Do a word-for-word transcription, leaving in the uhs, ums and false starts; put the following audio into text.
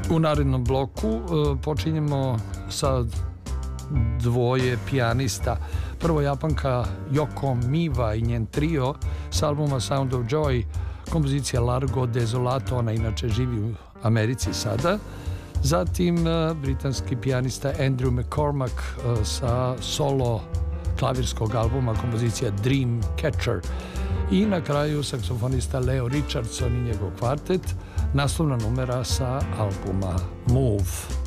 U narednom bloku uh, počinjemo sa dvoje pijanista. Prvo Japanka Yoko Miwa i njen trio s albuma Sound of Joy, kompozicija Largo Desolato, ona inače živi u Americi sada. Zatim uh, britanski pijanista Andrew McCormack uh, sa solo klavirskog albuma, kompozicija Dream Catcher. I na kraju saksofonista Leo Richardson i njegov kvartet, naslovna numera sa albuma Move.